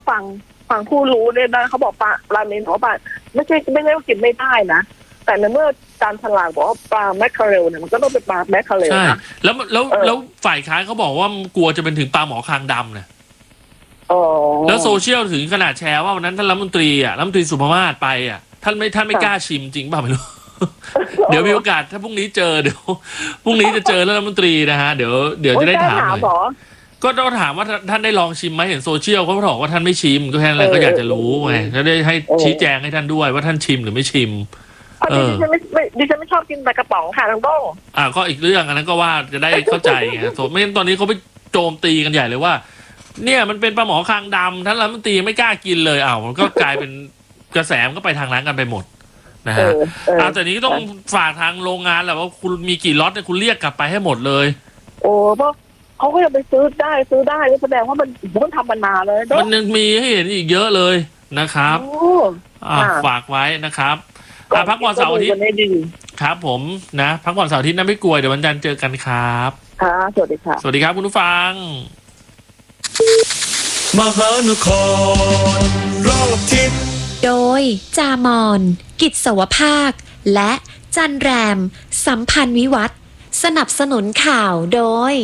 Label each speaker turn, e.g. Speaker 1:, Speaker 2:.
Speaker 1: ฟังผู้รู้เนี่ยนะเขาบอกปลาเมนของปลาไม่ใช่ว่ากินไม่ได้นะแต่ในเมื่อการฉลากบอกว่าปลาแมคเคอเรลเนี่ยมันก็ต้องเป็นปลาแมคเคอเรลนะ
Speaker 2: แล้วฝ่ายค้านเขาบอกว่ากลัวจะเป็นถึงปลาหมอคางดำเนี่ยแล้วโซเชียลถึงขนาดแชร์ว่าวันนั้นท่านรัฐมนตรีสุภมาศไปท่านไม่กล้าชิมจริงป่ะไม่รู้ เดี๋ยวมีโอกาสถ้าพรุ่งนี้เจอเดี๋ยวพรุ่งนี้จะเจอรัฐมนตรีนะฮะเดี๋ยวจะได้ถามหน่อยก็ต้องถามว่าท่านได้ลองชิมไหมเห็นโซเชียลเขาบอกว่าท่านไม่ชิมก็แค่นั้นก็อยากจะรู้ไงแล้วได้ให้ชี้แจงให้ท่านด้วยว่าท่านชิมหรือไม่ชิม
Speaker 1: ดิฉันไม่ชอบกินปลากระป๋องค่ะน้องโต้
Speaker 2: ก็อีกเรื่องอันนั้นก็ว่าจะได้เข้าใจไงไม่งั้นตอนนี้เขาไปโจมตีกันใหญ่เลยว่าเนี่ยมันเป็นปลาหมอคางดำท่านรัฐมนตรีไม่กล้ากินเลยมันก็กลายเป็นกระแสมันก็ไปทางนั้นกันไปหมดนะฮะแต่นี้ต้องฝากทางโรงงานแหละว่าคุณมีกี่ล็อตเนี่ยคุณเรียกกลับไปให้หมดเลย
Speaker 1: เพราะเขาก็ยังไปซื้อได้แสดงว่ามันทำมานานเลย
Speaker 2: มันยังมีให้เห็นอีกเยอะเลยนะครับฝากไว้นะครับพักผ่อนเสาร์อาทิตย์ครับผมนะพักผ่อนเสาร์อาทิตย์นะไม่กลัวเดี๋ยววันจันทร์เจอกันครับ
Speaker 1: สวัสดีค่ะ
Speaker 2: สวัสดีครับคุณผู้ฟัง
Speaker 3: มหานครรอบทิศ
Speaker 4: โดยจามอนกิจสวภาคและจันแรมสัมพันธ์วิวัฒน์สนับสนุนข่าวโดย